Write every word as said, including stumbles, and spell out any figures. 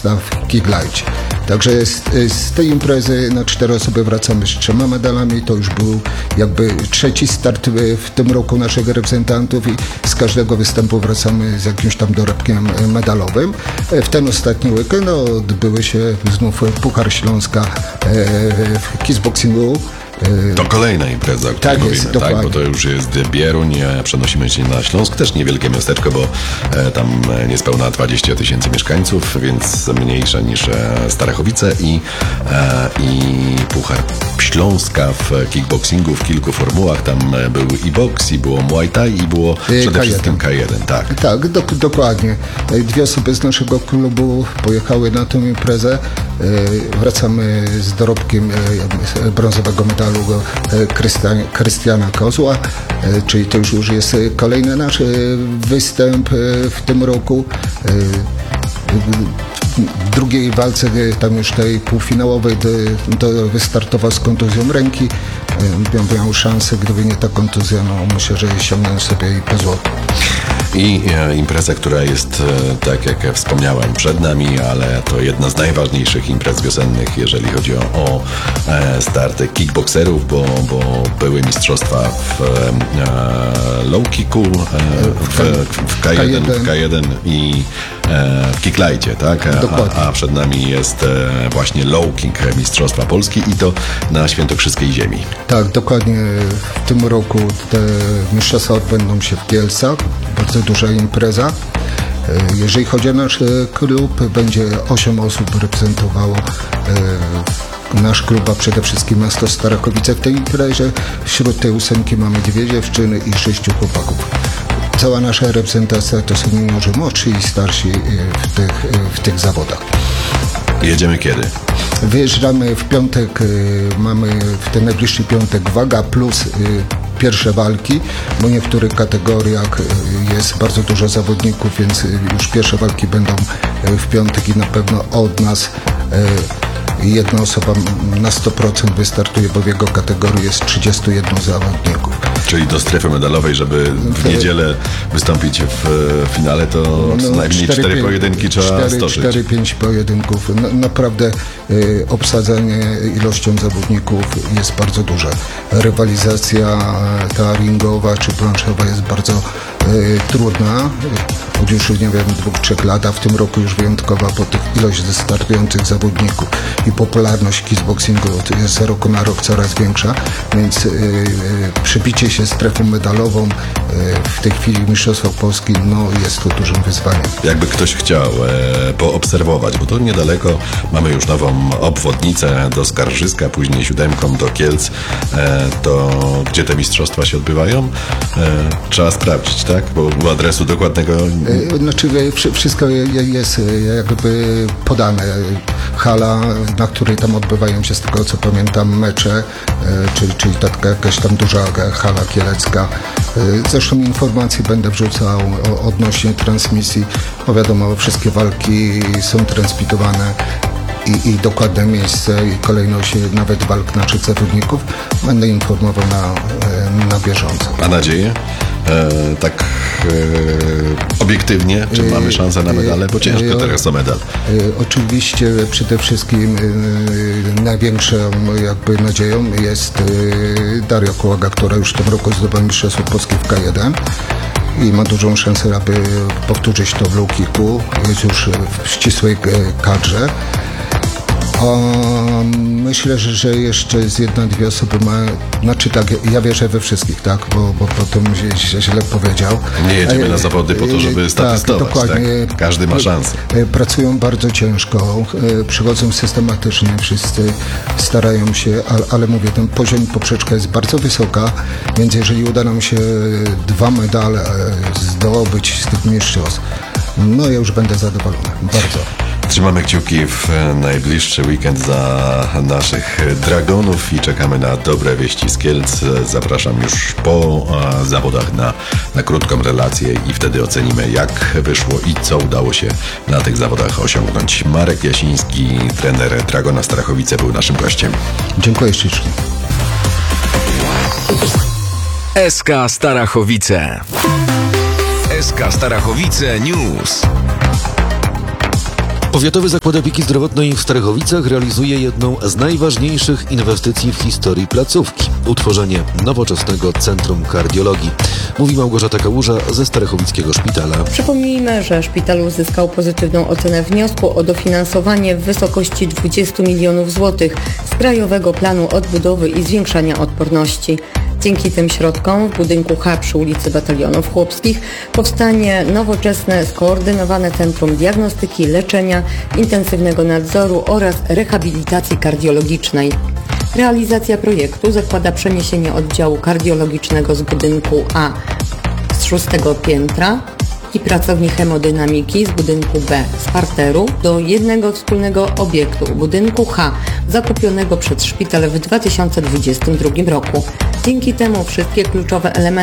zwycięzca w Kiglajcie. Także z, z tej imprezy na cztery osoby wracamy z trzema medalami. To już był jakby trzeci start w tym roku naszych reprezentantów i z każdego występu wracamy z jakimś tam dorobkiem medalowym. W ten ostatni weekend no, odbyły się znów Puchar Śląska w kickboxingu. To kolejna impreza, o której tak mówimy, jest, tak? Bo to już jest Bieruń, przenosimy się na Śląsk, też niewielkie miasteczko, bo e, tam niespełna dwadzieścia tysięcy mieszkańców, więc mniejsze niż e, Starachowice i, e, i Puchar Śląska w kickboxingu w kilku formułach. Tam był i boks, i było Muay Thai, i było przede K jeden. wszystkim K jeden. Tak, tak do, dokładnie. Dwie osoby z naszego klubu pojechały na tę imprezę. Wracamy z dorobkiem brązowego medalu Krystiana Kozła, czyli to już, już jest kolejny nasz występ w tym roku. W drugiej walce, tam już tej półfinałowej, do, do, wystartował z kontuzją ręki. Miał, miał szansę, gdyby nie ta kontuzja, no myślę, że sięgnął sobie i po złoto. I e, impreza, która jest, e, tak jak wspomniałem, przed nami, ale to jedna z najważniejszych imprez wiosennych, jeżeli chodzi o, o e, starty kickboxerów, bo, bo były mistrzostwa w e, low kicku, e, w, w, K jeden, w K jeden i e, w kicklajcie, tak? A, a przed nami jest e, właśnie low kick mistrzostwa Polski i to na świętokrzyskiej ziemi. Tak, dokładnie. W tym roku te mistrzostwa odbędą się w Kielcach. Bardzo duża impreza. Jeżeli chodzi o nasz klub, będzie osiem osób reprezentowało nasz klub, a przede wszystkim miasto Starachowice w tej imprezie. Wśród tej ósemki mamy dwie dziewczyny i sześciu chłopaków. Cała nasza reprezentacja to są juniorzy młodsi i starsi w tych, w tych zawodach. Jedziemy kiedy? Wyjeżdżamy w piątek, mamy w ten najbliższy piątek waga plus pierwsze walki, bo w niektórych kategoriach jest bardzo dużo zawodników, więc już pierwsze walki będą w piątek i na pewno od nas jedna osoba na sto procent wystartuje, bo w jego kategorii jest trzydziestu jeden zawodników. Czyli do strefy medalowej, żeby w niedzielę wystąpić w finale, to no, co najmniej cztery, cztery pojedynki trzeba cztery, stoczyć. cztery pięć pojedynków. No, naprawdę y, obsadzenie ilością zawodników jest bardzo duże. Rywalizacja ta ringowa czy planszowa jest bardzo y, trudna. Od już, nie wiem, dwóch, trzech lat, a w tym roku już wyjątkowa, bo tych ilość startujących zawodników i popularność kickboxingu jest z roku na rok coraz większa, więc yy, przebicie się strefą medalową yy, w tej chwili w Mistrzostwach Polski no, jest to dużym wyzwaniem. Jakby ktoś chciał e, poobserwować, bo to niedaleko mamy już nową obwodnicę do Skarżyska, później siódemką do Kielc, e, to gdzie te mistrzostwa się odbywają? E, trzeba sprawdzić, tak? Bo adresu dokładnego... Znaczy wszystko jest jakby podane. Hala, na której tam odbywają się, z tego co pamiętam, mecze, czyli, czyli taka jakaś tam duża hala kielecka. Zresztą informacje będę wrzucał odnośnie transmisji. No wiadomo, wszystkie walki są transmitowane i, i dokładne miejsce i kolejność nawet walk naszych zawodników będę informował na, na bieżąco. A nadzieję? E, tak e, obiektywnie, czy mamy szansę na medale? Bo ciężko e, teraz o medal. E, oczywiście przede wszystkim e, największą jakby nadzieją jest e, Daria Kołaga, która już w tym roku zdobyła Mistrzostwo Polski w K jeden i ma dużą szansę, aby powtórzyć to w low kicku. Jest już w ścisłej kadrze. O, myślę, że, że jeszcze z jedna, dwie osoby ma, znaczy tak, ja wierzę we wszystkich, tak, bo, bo potem źle, źle powiedział. Nie jedziemy na zawody po to, żeby statystować, tak, dokładnie. Tak? Każdy ma szansę. Pracują bardzo ciężko, przychodzą systematycznie, wszyscy starają się, ale, ale mówię, ten poziom poprzeczka jest bardzo wysoka, więc jeżeli uda nam się dwa medale zdobyć z tych mistrzostw, no ja już będę zadowolony, bardzo. Trzymamy kciuki w najbliższy weekend za naszych Dragonów i czekamy na dobre wieści z Kielc. Zapraszam już po zawodach na, na krótką relację i wtedy ocenimy, jak wyszło i co udało się na tych zawodach osiągnąć. Marek Jasiński, trener Dragona Starachowice, był naszym gościem. Dziękuję ślicznie. S K Starachowice. S K Starachowice News. Powiatowy Zakład Opieki Zdrowotnej w Starachowicach realizuje jedną z najważniejszych inwestycji w historii placówki – utworzenie nowoczesnego Centrum Kardiologii. Mówi Małgorzata Kałuża ze Starachowickiego Szpitala. Przypomnijmy, że szpital uzyskał pozytywną ocenę wniosku o dofinansowanie w wysokości dwadzieścia milionów złotych z Krajowego Planu Odbudowy i Zwiększania Odporności. Dzięki tym środkom w budynku H przy ulicy Batalionów Chłopskich powstanie nowoczesne, skoordynowane Centrum Diagnostyki, Leczenia, Intensywnego Nadzoru oraz Rehabilitacji Kardiologicznej. Realizacja projektu zakłada przeniesienie oddziału kardiologicznego z budynku A z szóstego piętra i pracowni hemodynamiki z budynku B z parteru do jednego wspólnego obiektu, budynku H, zakupionego przez szpital w dwa tysiące dwudziestym drugim roku. Dzięki temu wszystkie kluczowe elementy